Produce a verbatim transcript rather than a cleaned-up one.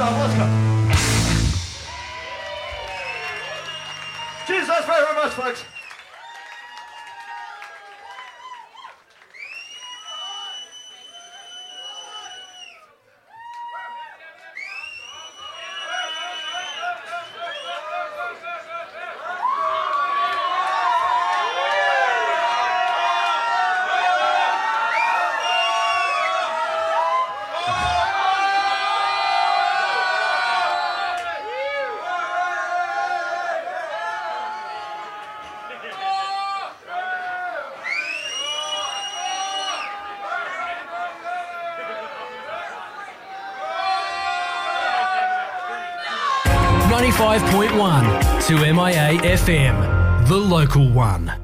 Let's go. Cheers, thanks very much, folks. ninety-five point one to M I A F M, the local one.